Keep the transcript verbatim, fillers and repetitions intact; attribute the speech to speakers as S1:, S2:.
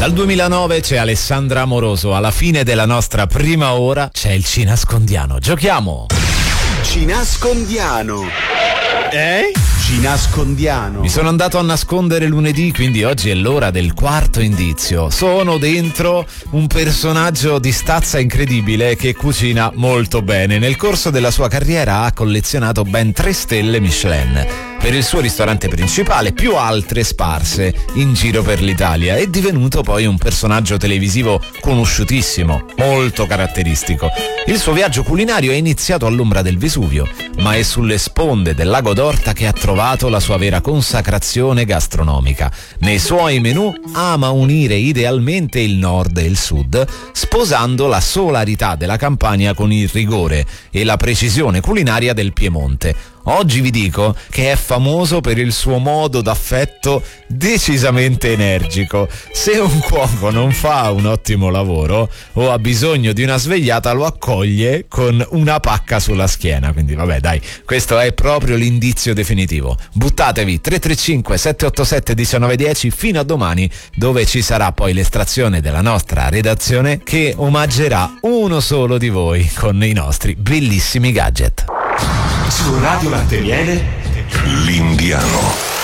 S1: Dal duemilanove c'è Alessandra Amoroso, alla fine della nostra prima ora c'è il Ci nascondiano. Giochiamo!
S2: Ci nascondiano!
S1: Eh?
S2: Ci nascondiano.
S1: Mi sono andato a nascondere lunedì, quindi oggi è l'ora del quarto indizio. Sono dentro un personaggio di stazza incredibile che cucina molto bene. Nel corso della sua carriera ha collezionato ben tre stelle Michelin per il suo ristorante principale, più altre sparse in giro per l'Italia. È divenuto poi un personaggio televisivo conosciutissimo, molto caratteristico. Il suo viaggio culinario è iniziato all'ombra del Vesuvio, ma è sulle sponde del lago d'Orta che ha trovato la sua vera consacrazione gastronomica. Nei suoi menù ama unire idealmente il nord e il sud, sposando la solarità della Campania con il rigore e la precisione culinaria del Piemonte. Oggi vi dico che è famoso per il suo modo d'affetto decisamente energico. Se un cuoco non fa un ottimo lavoro o ha bisogno di una svegliata, lo accoglie con una pacca sulla schiena. Quindi vabbè, dai, questo è proprio l'indizio definitivo. Buttatevi tre tre cinque sette otto sette uno nove uno zero fino a domani, dove ci sarà poi l'estrazione della nostra redazione che omaggerà uno solo di voi con i nostri bellissimi gadget.
S3: Su Radio Latte Miele, l'Indiano.